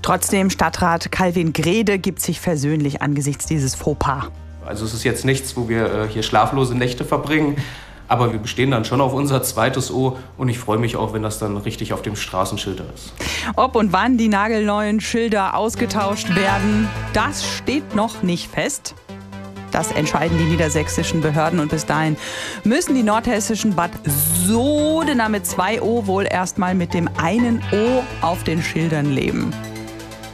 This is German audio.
Trotzdem, Stadtrat Calvin Grede gibt sich versöhnlich angesichts dieses Fauxpas. Also es ist jetzt nichts, wo wir hier schlaflose Nächte verbringen. Aber wir bestehen dann schon auf unser zweites O und ich freue mich auch, wenn das dann richtig auf dem Straßenschild ist. Ob und wann die nagelneuen Schilder ausgetauscht werden, das steht noch nicht fest. Das entscheiden die niedersächsischen Behörden und bis dahin müssen die nordhessischen Bad Sodener mit 2 O wohl erstmal mit dem einen O auf den Schildern leben.